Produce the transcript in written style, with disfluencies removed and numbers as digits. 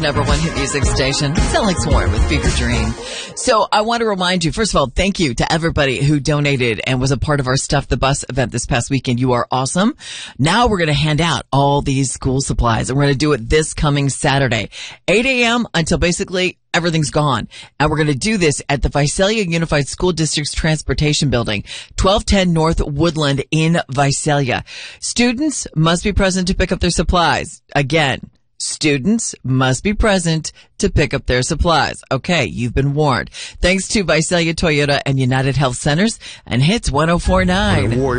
Number one hit music station, Alex Warren with Fever Dream. So I want to remind you, first of all, thank you to everybody who donated and was a part of our Stuff the Bus event this past weekend. You are awesome. Now we're going to hand out all these school supplies, and we're going to do it this coming Saturday, 8 a.m. until basically everything's gone. And we're going to do this at the Visalia Unified School District's Transportation Building, 1210 North Woodland in Visalia. Students must be present to pick up their supplies. Again, students must be present to pick up their supplies. Okay, you've been warned. Thanks to Visalia Toyota and United Health Centers and Hits 104.9.